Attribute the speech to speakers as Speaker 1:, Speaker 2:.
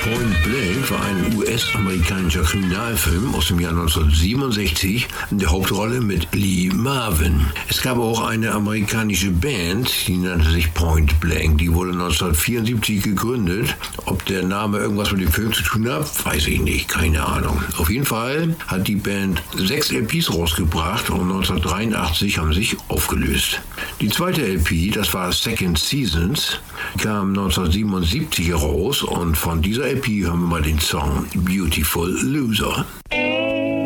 Speaker 1: Point Blank war ein US-amerikanischer Kriminalfilm aus dem Jahr 1967 in der Hauptrolle mit Lee Marvin. Es gab auch eine amerikanische Band, die nannte sich Point Blank. Die wurde 1974 gegründet. Ob der Name irgendwas mit dem Film zu tun hat, weiß ich nicht, keine Ahnung. Auf jeden Fall hat die Band 6 LPs rausgebracht und 1983 haben sich aufgelöst. Die zweite LP, das war Second Seasons, kam 1977 heraus und von dieser LP hören wir mal den Song Beautiful Loser.